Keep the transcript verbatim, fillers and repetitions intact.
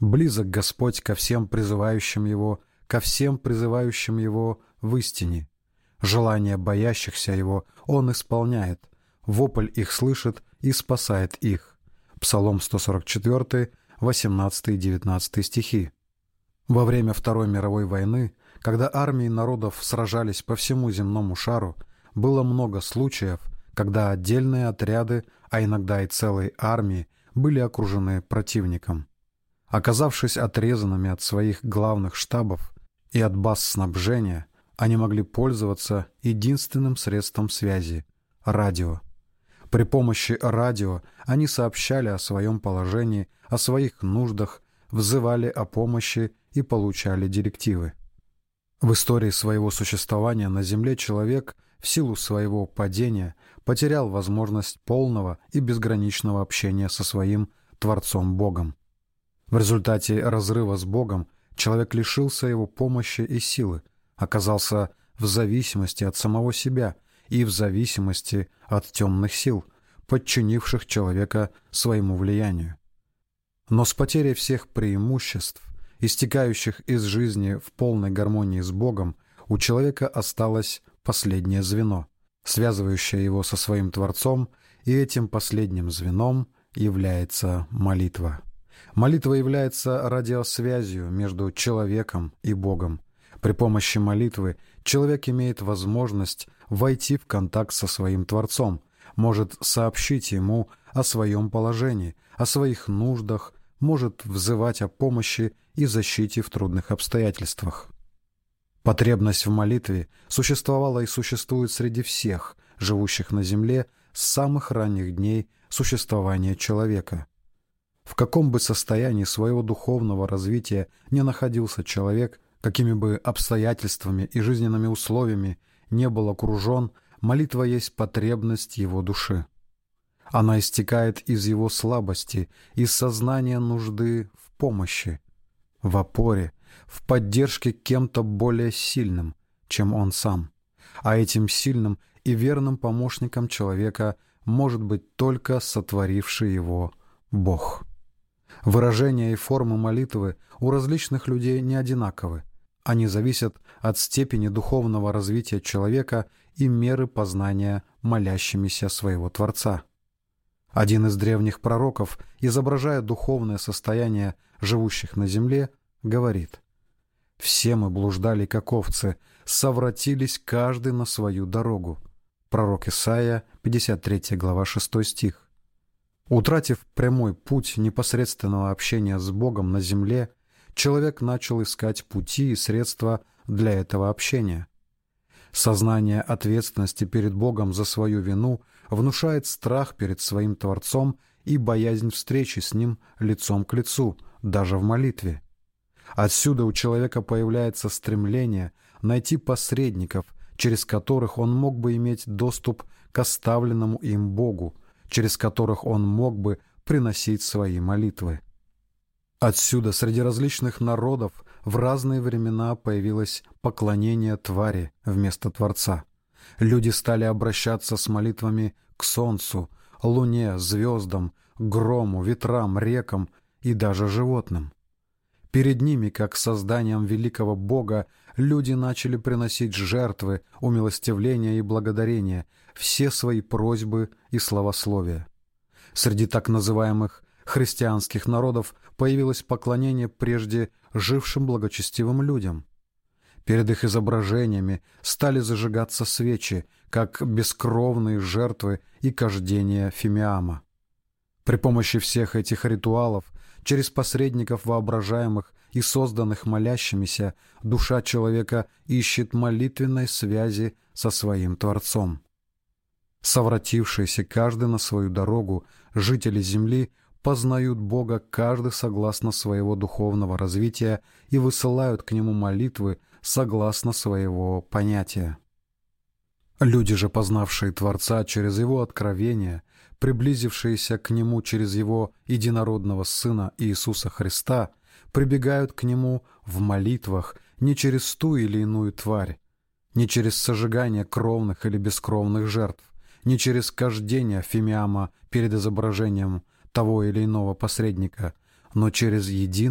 Близок Господь ко всем призывающим Его, ко всем призывающим Его в истине. Желания боящихся Его Он исполняет, вопль их слышит и спасает их. Псалом сто сорок четыре, восемнадцатый и девятнадцатый стихи. Во время Второй мировой войны, когда армии народов сражались по всему земному шару, было много случаев, когда отдельные отряды, а иногда и целые армии, были окружены противником. Оказавшись отрезанными от своих главных штабов и от баз снабжения, они могли пользоваться единственным средством связи — радио. При помощи радио они сообщали о своем положении, о своих нуждах, взывали о помощи и получали директивы. В истории своего существования на Земле человек в силу своего падения потерял возможность полного и безграничного общения со своим Творцом Богом. В результате разрыва с Богом человек лишился Его помощи и силы, оказался в зависимости от самого себя и в зависимости от темных сил, подчинивших человека своему влиянию. Но с потерей всех преимуществ, истекающих из жизни в полной гармонии с Богом, у человека осталось последнее звено, связывающее его со своим Творцом, и этим последним звеном является молитва. Молитва является радиосвязью между человеком и Богом. При помощи молитвы человек имеет возможность войти в контакт со своим Творцом, может сообщить Ему о своем положении, о своих нуждах, может взывать о помощи и защите в трудных обстоятельствах. Потребность в молитве существовала и существует среди всех, живущих на земле с самых ранних дней существования человека. В каком бы состоянии своего духовного развития ни находился человек, какими бы обстоятельствами и жизненными условиями не был окружен, молитва есть потребность его души. Она истекает из его слабости, из сознания нужды в помощи, в опоре, в поддержке кем-то более сильным, чем он сам. А этим сильным и верным помощником человека может быть только сотворивший его Бог. Выражения и формы молитвы у различных людей не одинаковы. Они зависят от степени духовного развития человека и меры познания молящимися своего Творца. Один из древних пророков, изображая духовное состояние живущих на земле, говорит: «Все мы блуждали, как овцы, совратились каждый на свою дорогу». Пророк Исаия, пятьдесят третья глава, шестой стих. Утратив прямой путь непосредственного общения с Богом на земле, человек начал искать пути и средства для этого общения. Сознание ответственности перед Богом за свою вину внушает страх перед своим Творцом и боязнь встречи с Ним лицом к лицу, даже в молитве. Отсюда у человека появляется стремление найти посредников, через которых он мог бы иметь доступ к оставленному им Богу, через которых он мог бы приносить свои молитвы. Отсюда среди различных народов в разные времена появилось поклонение твари вместо Творца. Люди стали обращаться с молитвами к солнцу, луне, звездам, грому, ветрам, рекам и даже животным. Перед ними, как созданием великого Бога, люди начали приносить жертвы, умилостивления и благодарения, все свои просьбы и славословия. Среди так называемых христианских народов появилось поклонение прежде жившим благочестивым людям. Перед их изображениями стали зажигаться свечи, как бескровные жертвы и кождения фимиама. При помощи всех этих ритуалов, через посредников воображаемых и созданных молящимися, душа человека ищет молитвенной связи со своим Творцом. Совратившиеся каждый на свою дорогу, жители земли познают Бога каждый согласно своего духовного развития и высылают к Нему молитвы согласно своего понятия. Люди же, познавшие Творца через Его откровение, приблизившиеся к Нему через Его единородного Сына Иисуса Христа, прибегают к Нему в молитвах не через ту или иную тварь, не через сожигание кровных или бескровных жертв, не через кождение фимиама перед изображением того или иного посредника, но через единое